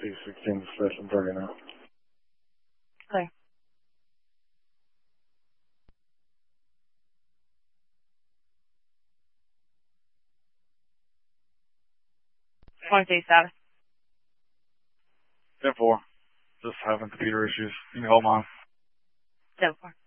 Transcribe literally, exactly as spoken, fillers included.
C sixteen station thirty now. Clear. One C status. ten four. Just having computer issues. You can hold on. ten four.